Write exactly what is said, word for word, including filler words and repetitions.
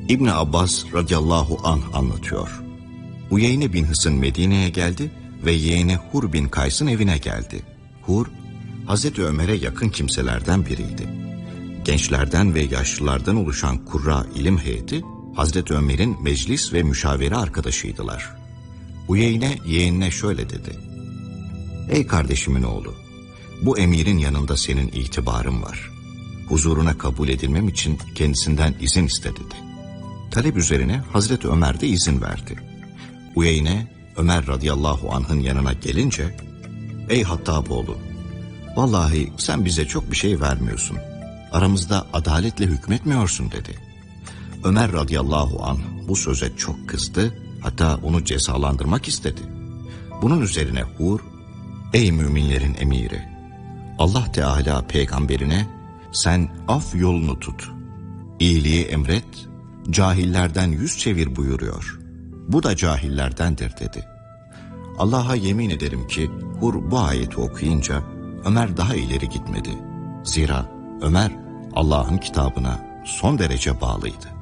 İbn Abbas radıyallahu anh anlatıyor. Uyeyne bin Hısın Medine'ye geldi ve yeğeni Hur bin Kays'ın evine geldi. Hur, Hazreti Ömer'e yakın kimselerden biriydi. Gençlerden ve yaşlılardan oluşan kurra ilim heyeti, Hazreti Ömer'in meclis ve müşavere arkadaşıydılar. Uyeyne yeğenine şöyle dedi: "Ey kardeşimin oğlu, bu emirin yanında senin itibarın var. Huzuruna kabul edilmem için kendisinden izin iste" dedi. Talep üzerine Hazreti Ömer de izin verdi. Uyeyne, Ömer radıyallahu anh'ın yanına gelince, "Ey Hattaboğlu, vallahi sen bize çok bir şey vermiyorsun. Aramızda adaletle hükmetmiyorsun" dedi. Ömer radıyallahu anh bu söze çok kızdı, hatta onu cezalandırmak istedi. Bunun üzerine Hur, "Ey müminlerin emiri, Allah Teala peygamberine sen af yolunu tut, iyiliği emret, cahillerden yüz çevir buyuruyor. Bu da cahillerdendir" dedi. Allah'a yemin ederim ki Hur bu ayeti okuyunca Ömer daha ileri gitmedi. Zira Ömer Allah'ın kitabına son derece bağlıydı.